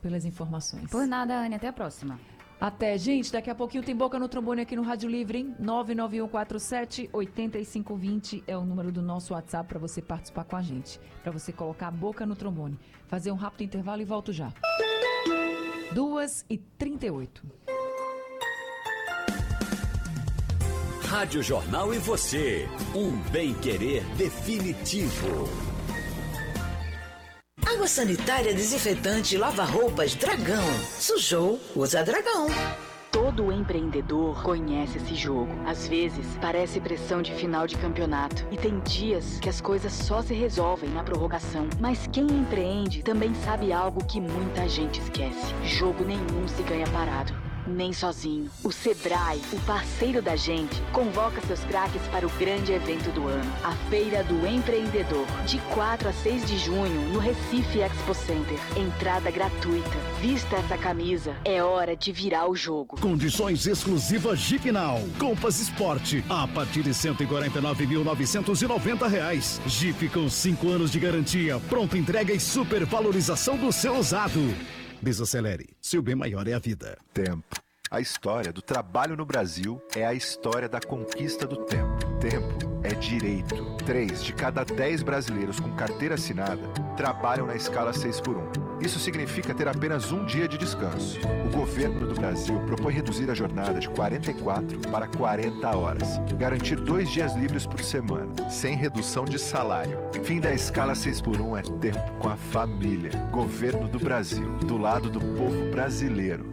pelas informações. Por nada, Anne. Até a próxima. Até, gente. Daqui a pouquinho tem Boca no Trombone aqui no Rádio Livre, hein? 99147-8520 é o número do nosso WhatsApp para você participar com a gente. Para você colocar a Boca no Trombone. Fazer um rápido intervalo e volto já. 2h38. Rádio Jornal e você. Um bem-querer definitivo. Água sanitária, desinfetante, lava-roupas, Dragão. Sujou, usa Dragão. Todo empreendedor conhece esse jogo. Às vezes, parece pressão de final de campeonato. E tem dias que as coisas só se resolvem na prorrogação. Mas quem empreende também sabe algo que muita gente esquece. Jogo nenhum se ganha parado. Nem sozinho. O Sebrae, o parceiro da gente, convoca seus craques para o grande evento do ano, a Feira do Empreendedor, de 4 a 6 de junho, no Recife Expo Center. Entrada gratuita. Vista essa camisa, é hora de virar o jogo. Condições exclusivas Jeep Now. Compass Sport, a partir de R$ 149.990. Jeep com 5 anos de garantia, pronta entrega e supervalorização do seu usado. Desacelere, seu bem maior é a vida. Tempo. A história do trabalho no Brasil é a história da conquista do tempo. Tempo é direito. 3 de cada 10 brasileiros com carteira assinada trabalham na escala 6x1. Isso significa ter apenas um dia de descanso. O governo do Brasil propõe reduzir a jornada de 44 para 40 horas. Garantir 2 dias livres por semana, sem redução de salário. Fim da escala 6x1 é tempo com a família. Governo do Brasil, do lado do povo brasileiro.